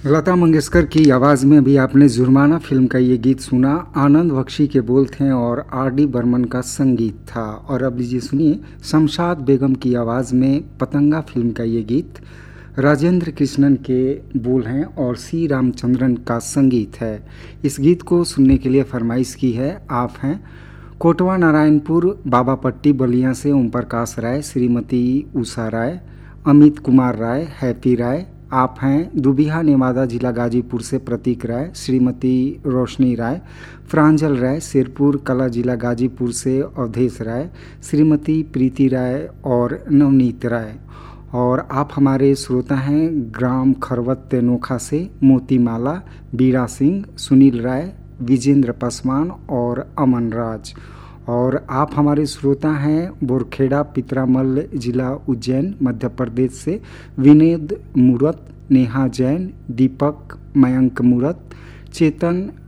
लता मंगेशकर की आवाज़ में अभी आपने जुर्माना फिल्म का ये गीत सुना। आनंद बख्शी के बोल थे और आर डी बर्मन का संगीत था। और अब लीजिए सुनिए शमशाद बेगम की आवाज़ में पतंगा फिल्म का ये गीत। राजेंद्र कृष्णन के बोल हैं और सी रामचंद्रन का संगीत है। इस गीत को सुनने के लिए फरमाइश की है आप हैं कोटवा नारायणपुर बाबापट्टी बलिया से ओम प्रकाश राय, श्रीमती उषा राय, अमित कुमार राय, हैप्पी राय। आप हैं दुबिहा नेवादा जिला गाजीपुर से प्रतीक राय, श्रीमती रोशनी राय, प्रांजल राय, सिरपुर कला जिला गाजीपुर से अवधेश राय, श्रीमती प्रीति राय और नवनीत राय। और आप हमारे श्रोता हैं ग्राम खरवत तेनोखा से मोतीमाला, बीरा सिंह, सुनील राय, विजेंद्र पासवान और अमन राज। और आप हमारे श्रोता हैं बोरखेड़ा पितरामल जिला उज्जैन मध्य प्रदेश से विनोद मूरत, नेहा जैन, दीपक, मयंक मूरत, चेतन